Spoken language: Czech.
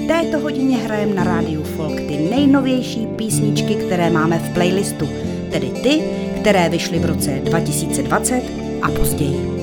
v této hodině hrajeme na rádiu Folk ty nejnovější písničky, které máme v playlistu, tedy ty, které vyšly v roce 2020 a později.